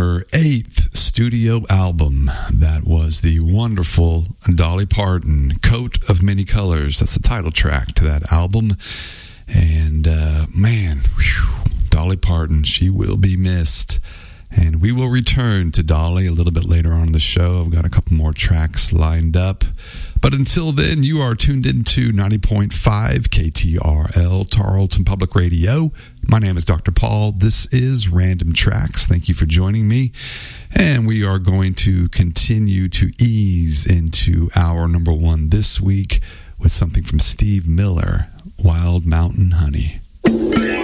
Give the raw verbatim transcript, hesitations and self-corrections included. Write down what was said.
her eighth studio album. That was the wonderful Dolly Parton, Coat of Many Colors. That's the title track to that album. And, uh, man, whew, Dolly Parton, she will be missed. And we will return to Dolly a little bit later on in the show. I've got a couple more tracks lined up. But until then, you are tuned into ninety point five K T R L, Tarleton Public Radio. My name is Doctor Paul. This is Random Tracks. Thank you for joining me. And we are going to continue to ease into our number one this week with something from Steve Miller, Wild Mountain Honey.